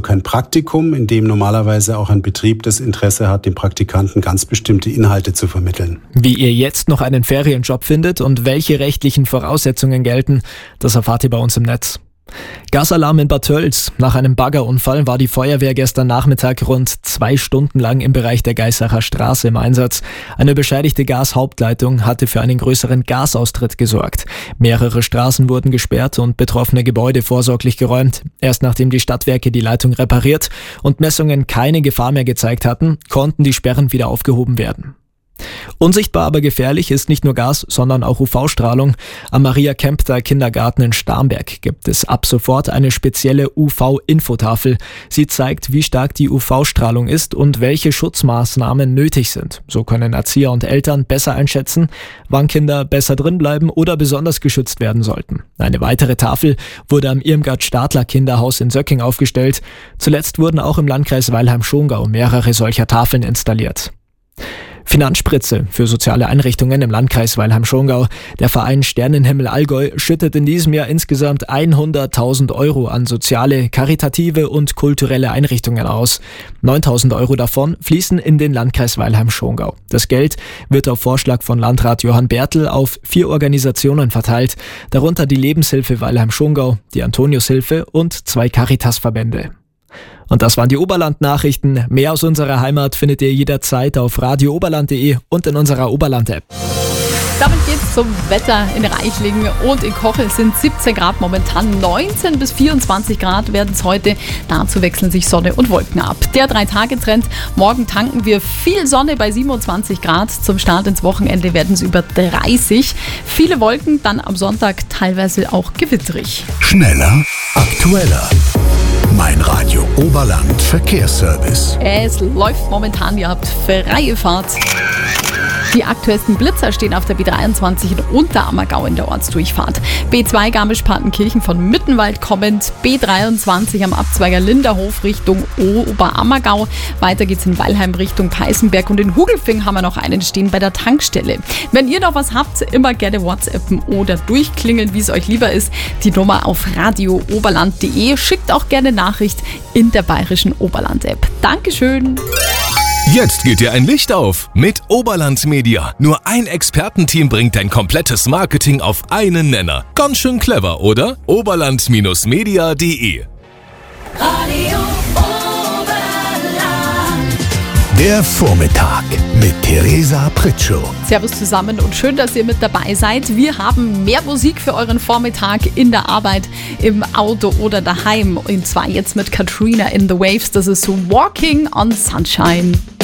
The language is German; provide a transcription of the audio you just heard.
kein Praktikum, in dem normalerweise auch ein Betrieb das Interesse hat, dem Praktikanten ganz bestimmte Inhalte zu vermitteln. Wie ihr jetzt noch einen Ferienjob findet und welche rechtlichen Voraussetzungen gelten, das erfahrt ihr bei uns im Netz. Gasalarm in Bad Tölz. Nach einem Baggerunfall war die Feuerwehr gestern Nachmittag rund 2 Stunden lang im Bereich der Geisacher Straße im Einsatz. Eine beschädigte Gashauptleitung hatte für einen größeren Gasaustritt gesorgt. Mehrere Straßen wurden gesperrt und betroffene Gebäude vorsorglich geräumt. Erst nachdem die Stadtwerke die Leitung repariert und Messungen keine Gefahr mehr gezeigt hatten, konnten die Sperren wieder aufgehoben werden. Unsichtbar, aber gefährlich ist nicht nur Gas, sondern auch UV-Strahlung. Am Maria-Kempter Kindergarten in Starnberg gibt es ab sofort eine spezielle UV-Infotafel. Sie zeigt, wie stark die UV-Strahlung ist und welche Schutzmaßnahmen nötig sind. So können Erzieher und Eltern besser einschätzen, wann Kinder besser drinbleiben oder besonders geschützt werden sollten. Eine weitere Tafel wurde am Irmgard-Stadler-Kinderhaus in Söcking aufgestellt. Zuletzt wurden auch im Landkreis Weilheim-Schongau mehrere solcher Tafeln installiert. Finanzspritze für soziale Einrichtungen im Landkreis Weilheim-Schongau. Der Verein Sternenhimmel Allgäu schüttet in diesem Jahr insgesamt 100.000 Euro an soziale, karitative und kulturelle Einrichtungen aus. 9.000 Euro davon fließen in den Landkreis Weilheim-Schongau. Das Geld wird auf Vorschlag von Landrat Johann Bertl auf 4 Organisationen verteilt, darunter die Lebenshilfe Weilheim-Schongau, die Antoniushilfe und 2 Caritas-Verbände. Und das waren die Oberland-Nachrichten. Mehr aus unserer Heimat findet ihr jederzeit auf radiooberland.de und in unserer Oberland-App. Damit geht's zum Wetter in Reichlingen und in Kochel sind 17 Grad momentan, 19 bis 24 Grad werden es heute. Dazu wechseln sich Sonne und Wolken ab. Der 3-Tage-Trend, morgen tanken wir viel Sonne bei 27 Grad. Zum Start ins Wochenende werden es über 30. Viele Wolken, dann am Sonntag teilweise auch gewitterig. Schneller, aktueller. Mein Radio Oberland Verkehrsservice. Es läuft momentan, ihr habt freie Fahrt. Die aktuellsten Blitzer stehen auf der B23 in Unterammergau in der Ortsdurchfahrt. B2 Garmisch-Partenkirchen von Mittenwald kommend, B23 am Abzweiger Linderhof Richtung Oberammergau. Weiter geht's in Weilheim Richtung Peißenberg und in Hugelfing haben wir noch einen stehen bei der Tankstelle. Wenn ihr noch was habt, immer gerne WhatsAppen oder durchklingeln, wie es euch lieber ist. Die Nummer auf radiooberland.de. Schickt auch gerne Nachricht in der bayerischen Oberland-App. Dankeschön. Jetzt geht dir ein Licht auf mit Oberland Media. Nur ein Expertenteam bringt dein komplettes Marketing auf einen Nenner. Ganz schön clever, oder? Oberland-media.de. Radio Oberland. Der Vormittag mit Theresa Pritschow. Servus zusammen und schön, dass ihr mit dabei seid. Wir haben mehr Musik für euren Vormittag in der Arbeit, im Auto oder daheim. Und zwar jetzt mit Katrina in the Waves. Das ist Walking on Sunshine.